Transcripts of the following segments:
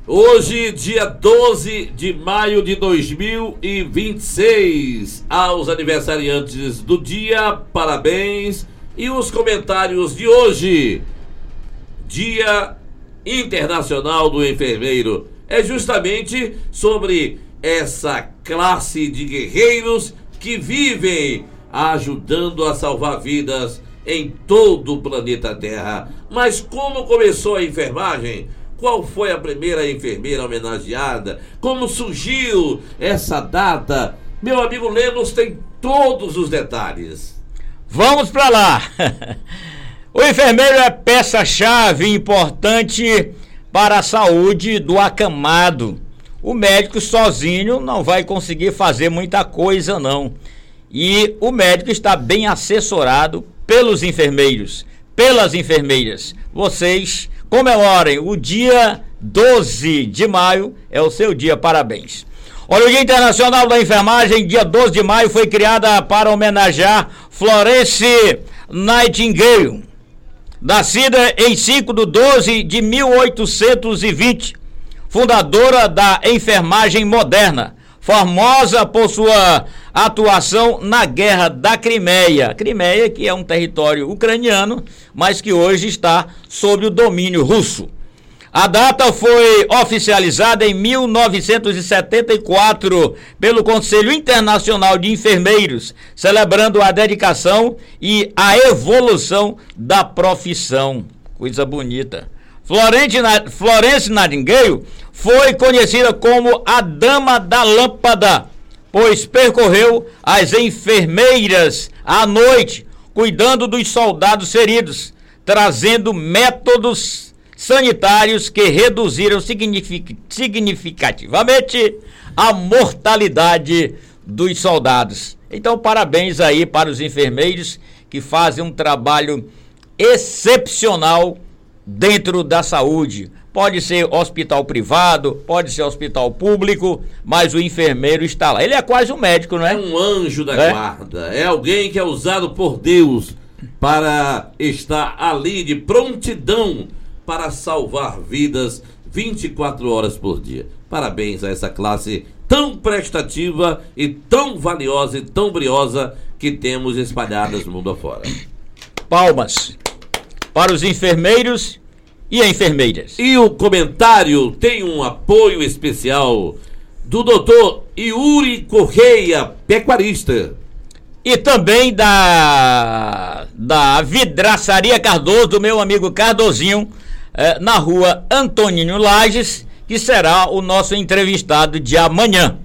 Hoje, dia 12 de maio de 2026, aos aniversariantes do dia, parabéns. E os comentários de hoje, Dia Internacional do Enfermeiro, é justamente sobre essa classe de guerreiros que vivem ajudando a salvar vidas em todo o planeta Terra. Mas como começou a enfermagem? Qual foi a primeira enfermeira homenageada? Como surgiu essa data? Meu amigo Lemos tem todos os detalhes. Vamos para lá. O enfermeiro é peça-chave importante para a saúde do acamado. O médico sozinho não vai conseguir fazer muita coisa, não. E o médico está bem assessorado pelos enfermeiros, pelas enfermeiras. Vocês comemorem o dia 12 de maio, é o seu dia, parabéns. Olha, o Dia Internacional da Enfermagem, dia 12 de maio, foi criada para homenagear Florence Nightingale, nascida em 5/12/1820, fundadora da enfermagem moderna, famosa por sua atuação na Guerra da Crimeia. Crimeia, que é um território ucraniano, mas que hoje está sob o domínio russo. A data foi oficializada em 1974 pelo Conselho Internacional de Enfermeiros, celebrando a dedicação e a evolução da profissão. Coisa bonita. Florence Nightingale foi conhecida como a Dama da Lâmpada, pois percorreu as enfermeiras à noite, cuidando dos soldados feridos, trazendo métodos sanitários que reduziram significativamente a mortalidade dos soldados. Então, parabéns aí para os enfermeiros que fazem um trabalho excepcional dentro da saúde. Pode ser hospital privado, pode ser hospital público, mas o enfermeiro está lá. Ele é quase um médico, não é? É um anjo da guarda. É alguém que é usado por Deus para estar ali de prontidão para salvar vidas 24 horas por dia. Parabéns a essa classe tão prestativa e tão valiosa e tão briosa que temos espalhadas no mundo afora. Palmas para os enfermeiros e enfermeiras. E o comentário tem um apoio especial do Dr. Yuri Correia, pecuarista. E também da Vidraçaria Cardoso, do meu amigo Cardozinho, na rua Antonino Lages, que será o nosso entrevistado de amanhã.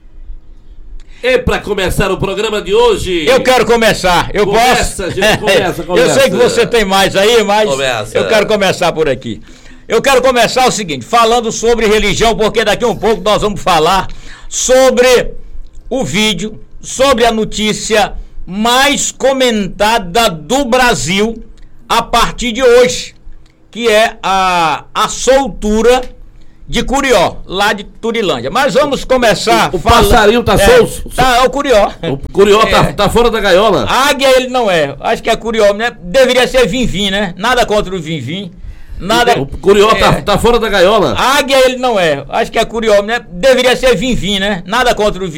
E para começar o programa de hoje... Eu quero começar. Começa. Eu sei que você tem mais aí, mas eu quero começar por aqui. Eu quero começar o seguinte, falando sobre religião, porque daqui a um pouco nós vamos falar sobre o vídeo, sobre a notícia mais comentada do Brasil a partir de hoje, que é a soltura de Curió, lá de Turilândia. Mas vamos começar... O passarinho tá solto? É o Curió. O Curió tá fora da gaiola? Águia ele não é. Acho que é Curió, né? Deveria ser Vinvim, né? Nada contra o Vinvim. Nada... O Curió tá fora da gaiola? Águia ele não é. Acho que é Curió, né? Deveria ser Vinvim, né? Nada contra o